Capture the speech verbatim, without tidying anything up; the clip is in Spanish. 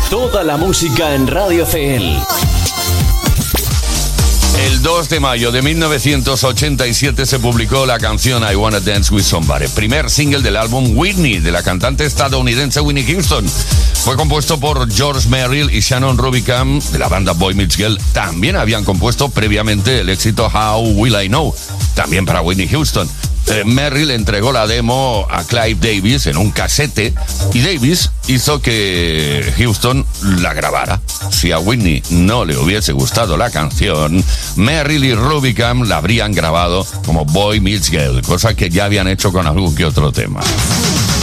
Toda la música en Radio C L. El dos de mayo de mil novecientos ochenta y siete se publicó la canción I Wanna Dance With Somebody, primer single del álbum Whitney, de la cantante estadounidense Whitney Houston. Fue compuesto por George Merrill y Shannon Rubicam, de la banda Boy Meets Girl. También habían compuesto previamente el éxito How Will I Know, también para Whitney Houston. Eh, Merrill entregó la demo a Clive Davis en un casete y Davis hizo que Houston la grabara. Si a Whitney no le hubiese gustado la canción, Merrill y Rubicam la habrían grabado como Boy Meets Girl, cosa que ya habían hecho con algún que otro tema.